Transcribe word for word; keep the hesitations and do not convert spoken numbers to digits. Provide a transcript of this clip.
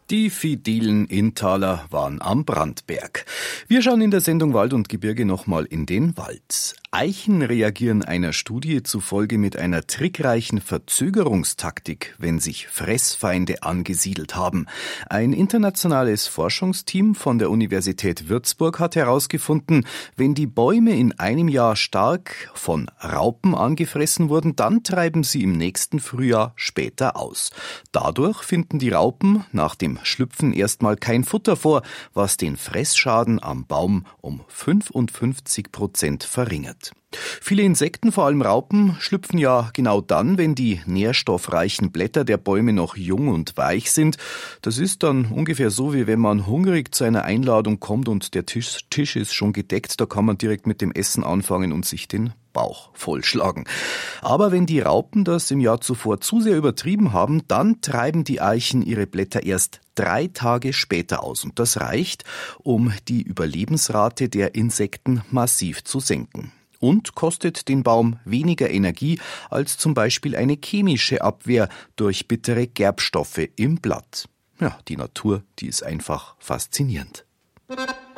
Die fidilen Inntaler waren am Brandberg. Wir schauen in der Sendung Wald und Gebirge nochmal in den Wald. Eichen reagieren einer Studie zufolge mit einer trickreichen Verzögerungstaktik, wenn sich Fressfeinde angesiedelt haben. Ein internationales Forschungsteam von der Universität Würzburg hat herausgefunden, wenn die Bäume in einem Jahr stark von Raupen angefressen wurden, dann treiben sie im nächsten Frühjahr später aus. Dadurch finden die Raupen nach dem Schlüpfen erstmal kein Futter vor, was den Fressschaden am Baum um fünfundfünfzig Prozent verringert. Viele Insekten, vor allem Raupen, schlüpfen ja genau dann, wenn die nährstoffreichen Blätter der Bäume noch jung und weich sind. Das ist dann ungefähr so, wie wenn man hungrig zu einer Einladung kommt und der Tisch, Tisch ist schon gedeckt. Da kann man direkt mit dem Essen anfangen und sich den Bauch vollschlagen. Aber wenn die Raupen das im Jahr zuvor zu sehr übertrieben haben, dann treiben die Eichen ihre Blätter erst drei Tage später aus. Und das reicht, um die Überlebensrate der Insekten massiv zu senken. Und kostet den Baum weniger Energie als zum Beispiel eine chemische Abwehr durch bittere Gerbstoffe im Blatt. Ja, die Natur, die ist einfach faszinierend.